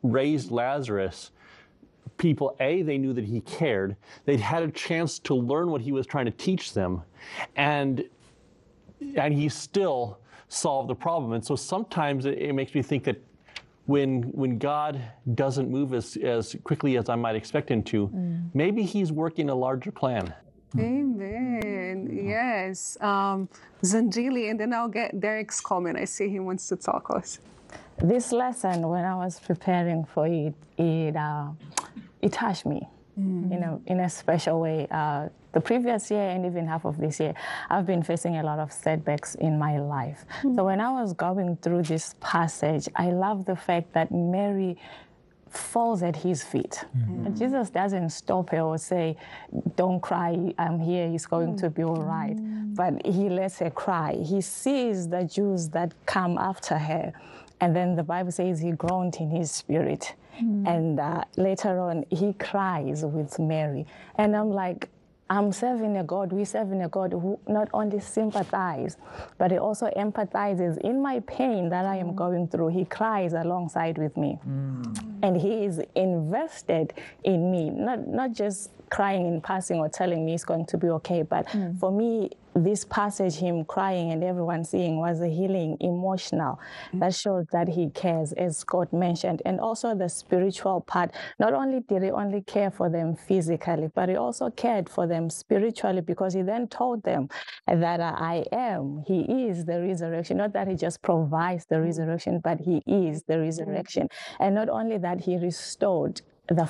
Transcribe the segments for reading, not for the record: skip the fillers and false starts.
raised Lazarus, people, they knew that he cared. They'd had a chance to learn what he was trying to teach them, and he still solved the problem. And so sometimes it makes me think that when God doesn't move as quickly as I might expect him to, maybe he's working a larger plan. Amen. Yes. Zandili, and then I'll get Derek's comment. I see he wants to talk us. This lesson, when I was preparing for it, it touched me, in a special way. The previous year and even half of this year, I've been facing a lot of setbacks in my life. So when I was going through this passage, I love the fact that Mary falls at his feet. Jesus doesn't stop her or say, don't cry, I'm here, it's going to be all right. But he lets her cry. He sees the Jews that come after her. And then the Bible says he groaned in his spirit. And later on, he cries with Mary. And I'm like, we're serving a God who not only sympathizes, but he also empathizes in my pain that I am going through. He cries alongside with me. And he is invested in me, not just crying in passing or telling me it's going to be okay, but for me, this passage, him crying and everyone seeing, was a healing, emotional. That shows that he cares, as Scott mentioned. And also the spiritual part. Not only did he only care for them physically, but he also cared for them spiritually, because he then told them that he is the resurrection. Not that he just provides the resurrection, but he is the resurrection. And not only that, he restored the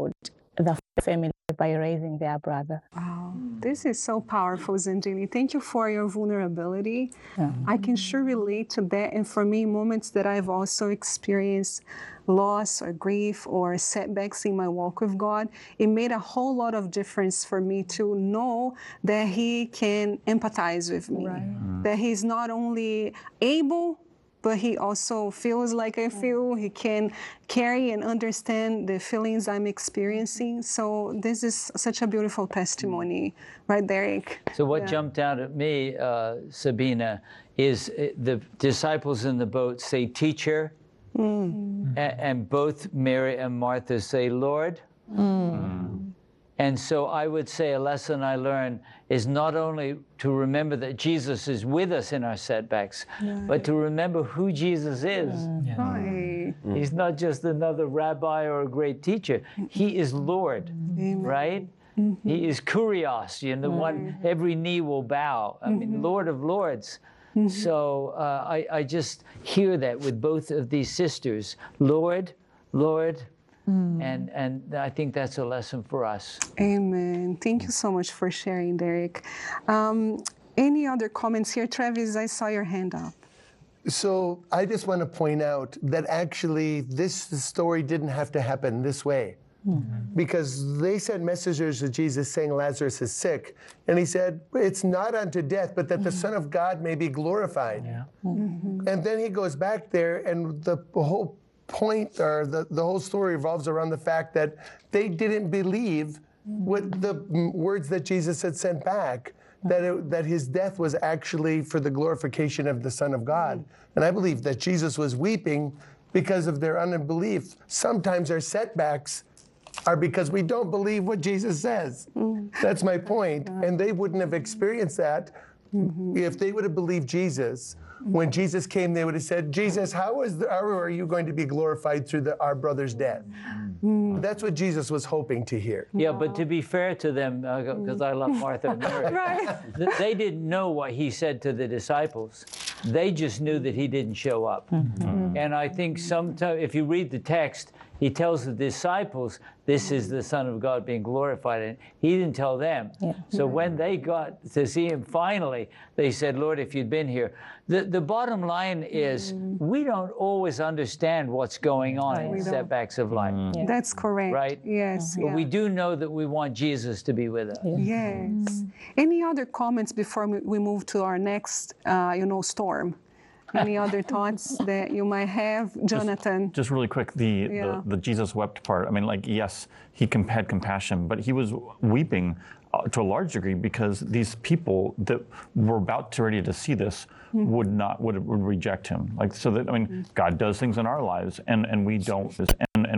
family by raising their brother. Wow, this is so powerful, Zandili. Thank you for your vulnerability. I can sure relate to that. And for me, moments that I've also experienced loss or grief or setbacks in my walk with God, it made a whole lot of difference for me to know that he can empathize with me, that he's not only able, but he also feels like I feel. He can carry and understand the feelings I'm experiencing. So this is such a beautiful testimony, right, Derek? So what jumped out at me, Sabina, is the disciples in the boat say, teacher, and both Mary and Martha say, Lord. And so I would say a lesson I learned is not only to remember that Jesus is with us in our setbacks, but to remember who Jesus is. He's not just another rabbi or a great teacher. He is Lord, right? He is Kurios, the one every knee will bow. I mean, Lord of Lords. So I just hear that with both of these sisters, Lord, Lord. And I think that's a lesson for us. Amen. Thank you so much for sharing, Derek. Any other comments here? Travis, I saw your hand up. So I just want to point out that actually this story didn't have to happen this way. Because they sent messengers to Jesus saying Lazarus is sick. And he said, it's not unto death, but that the Son of God may be glorified. And then he goes back there, and the whole point, or the whole story revolves around the fact that they didn't believe what the words that Jesus had sent back, that his death was actually for the glorification of the Son of God. And I believe that Jesus was weeping because of their unbelief. Sometimes our setbacks are because we don't believe what Jesus says. That's my point. And they wouldn't have experienced that if they would have believed Jesus. When Jesus came, they would have said, Jesus, how are you going to be glorified through our brother's death? That's what Jesus was hoping to hear. Yeah, but to be fair to them, because I love Martha and Mary, they didn't know what he said to the disciples. They just knew that he didn't show up. And I think sometimes, if you read the text, he tells the disciples, this is the Son of God being glorified. And he didn't tell them. So when they got to see him finally, they said, Lord, if you'd been here. The bottom line is, we don't always understand what's going on in setbacks of life. That's correct. Right? Yes. But we do know that we want Jesus to be with us. Yes. Any other comments before we move to our next, storm? Any other thoughts that you might have, Jonathan? Just really quick, the Jesus wept part. I mean, yes, he had compassion, but he was weeping to a large degree because these people that were about to ready to see this would reject him. God does things in our lives, and we don't.